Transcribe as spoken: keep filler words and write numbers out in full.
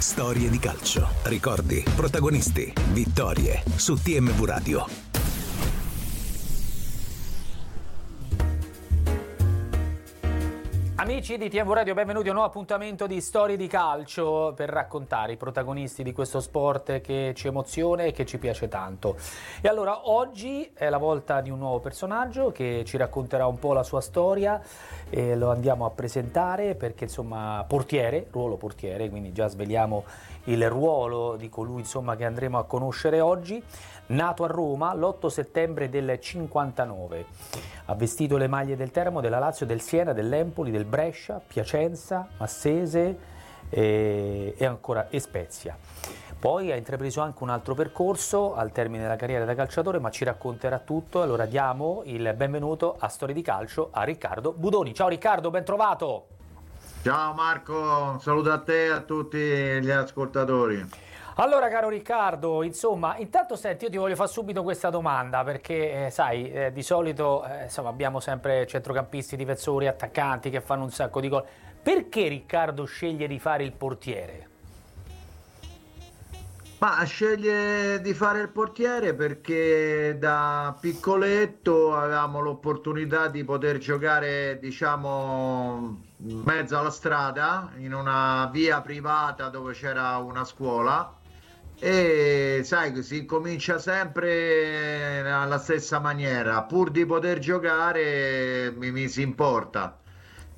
Storie di calcio, ricordi, protagonisti, vittorie su T M V Radio. Amici di T M V Radio, benvenuti a un nuovo appuntamento di Storie di calcio per raccontare i protagonisti di questo sport che ci emoziona e che ci piace tanto. E allora oggi è la volta di un nuovo personaggio che ci racconterà un po' la sua storia e lo andiamo a presentare perché insomma portiere, ruolo portiere, quindi già sveliamo il ruolo di colui insomma che andremo a conoscere oggi. Nato a Roma l'otto settembre del cinquantanove, ha vestito le maglie del Teramo, della Lazio, del Siena, dell'Empoli, del Brescia, Piacenza, Massese e, e ancora e Spezia. Poi ha intrapreso anche un altro percorso al termine della carriera da calciatore, ma ci racconterà tutto. Allora diamo il benvenuto a Storie di Calcio a Riccardo Budoni. Ciao Riccardo, ben trovato! Ciao Marco, saluto a te e a tutti gli ascoltatori. Allora caro Riccardo, insomma, intanto senti, io ti voglio fare subito questa domanda perché eh, sai, eh, di solito eh, insomma, abbiamo sempre centrocampisti, difensori, attaccanti che fanno un sacco di gol. Perché Riccardo sceglie di fare il portiere? Ma sceglie di fare il portiere perché da piccoletto avevamo l'opportunità di poter giocare, diciamo, in mezzo alla strada, in una via privata dove c'era una scuola. E sai, si comincia sempre alla stessa maniera, pur di poter giocare mi, mi si importa.